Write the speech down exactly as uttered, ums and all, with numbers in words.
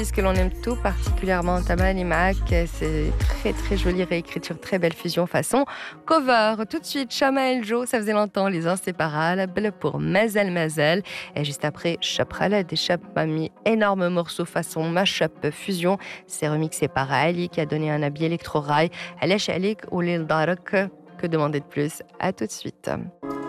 Ce que l'on aime tout particulièrement Tamani Mac, c'est très très jolie réécriture, très belle fusion façon cover. Tout de suite, Chama El Jo, ça faisait longtemps, les inséparables pour Mazel Mazel. Et juste après, Chaprala des Chap Mami, énorme morceau façon mashup fusion. C'est remixé par Ali qui a donné un habit électro-rail. Alesh Alik ou Lil Darak, que demander de plus? À tout de suite.